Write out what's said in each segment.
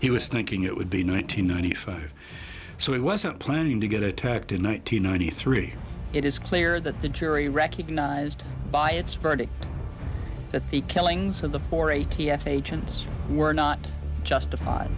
He was thinking it would be 1995. So he wasn't planning to get attacked in 1993. It is clear that the jury recognized by its verdict that the killings of the 4 ATF agents were not justified.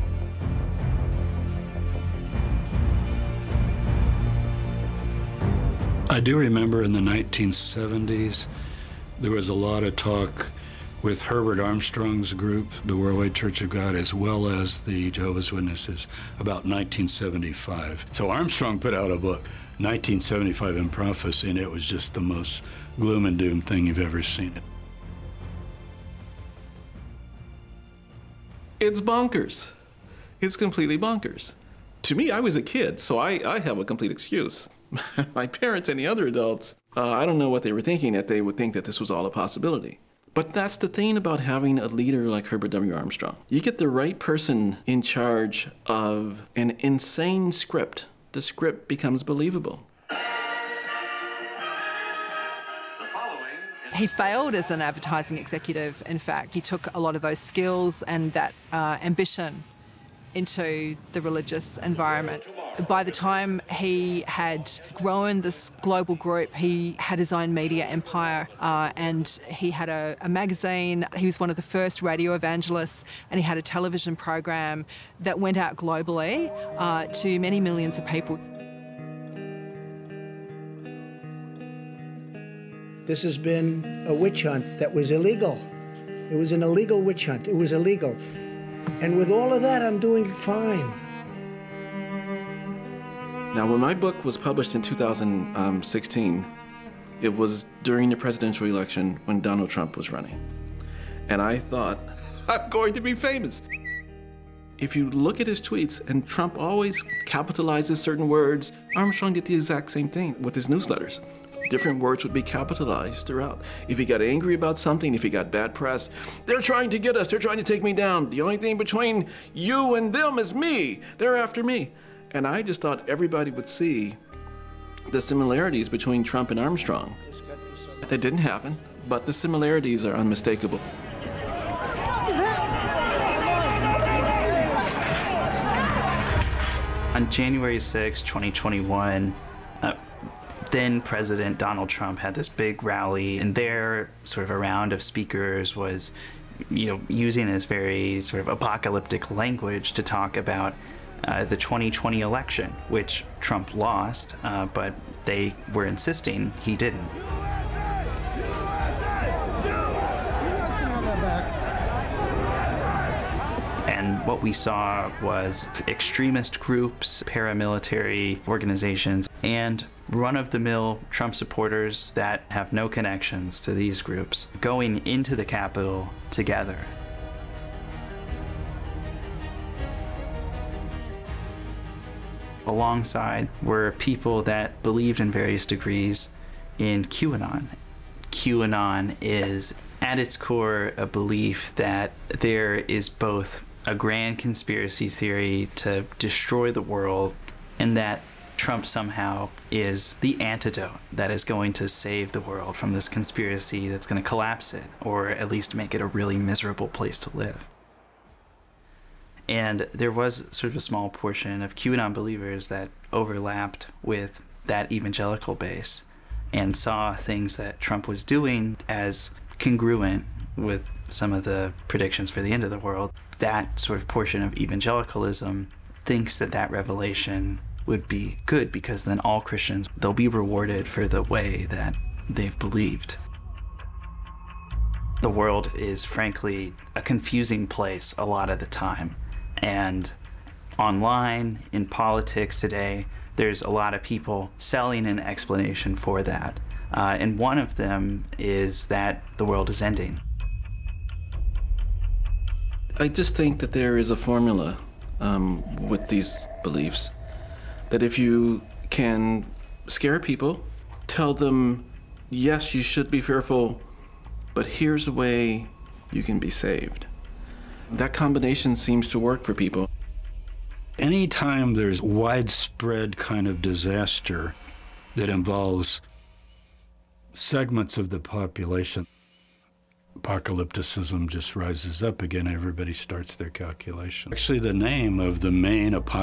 I do remember in the 1970s, there was a lot of talk with Herbert Armstrong's group, the Worldwide Church of God, as well as the Jehovah's Witnesses, about 1975. So Armstrong put out a book, 1975 in Prophecy, and it was just the most gloom and doom thing you've ever seen. It's bonkers. It's completely bonkers. To me, I was a kid, so I have a complete excuse. My parents, any other adults, I don't know what they were thinking, that they would think that this was all a possibility. But that's the thing about having a leader like Herbert W. Armstrong. You get the right person in charge of an insane script. The script becomes believable. He failed as an advertising executive, in fact. He took a lot of those skills and that ambition into the religious environment. By the time he had grown this global group, he had his own media empire and he had a magazine. He was one of the first radio evangelists, and he had a television program that went out globally to many millions of people. This has been a witch hunt that was illegal. It was an illegal witch hunt. It was illegal. And with all of that, I'm doing fine. Now, when my book was published in 2016, it was during the presidential election when Donald Trump was running. And I thought, I'm going to be famous. If you look at his tweets, and Trump always capitalizes certain words, Armstrong did the exact same thing with his newsletters. Different words would be capitalized throughout. If he got angry about something, if he got bad press, they're trying to get us, they're trying to take me down. The only thing between you and them is me. They're after me. And I just thought everybody would see the similarities between Trump and Armstrong. That didn't happen, but the similarities are unmistakable. On January 6, 2021, then President Donald Trump had this big rally, and there, sort of a round of speakers was, using this very sort of apocalyptic language to talk about the 2020 election, which Trump lost, but they were insisting he didn't. And what we saw was extremist groups, paramilitary organizations, and run-of-the-mill Trump supporters that have no connections to these groups going into the Capitol together. Alongside were people that believed in various degrees in QAnon. QAnon is, at its core, a belief that there is both a grand conspiracy theory to destroy the world, and that Trump somehow is the antidote that is going to save the world from this conspiracy that's going to collapse it, or at least make it a really miserable place to live. And there was sort of a small portion of QAnon believers that overlapped with that evangelical base and saw things that Trump was doing as congruent with some of the predictions for the end of the world. That sort of portion of evangelicalism thinks that that revelation would be good, because then all Christians, they'll be rewarded for the way that they've believed. The world is frankly a confusing place a lot of the time. And online, in politics today, there's a lot of people selling an explanation for that. And one of them is that the world is ending. I just think that there is a formula with these beliefs, that if you can scare people, tell them, yes, you should be fearful, but here's a way you can be saved. That combination seems to work for people. Anytime there's widespread kind of disaster that involves segments of the population, apocalypticism just rises up again. Everybody starts their calculation. Actually, the name of the main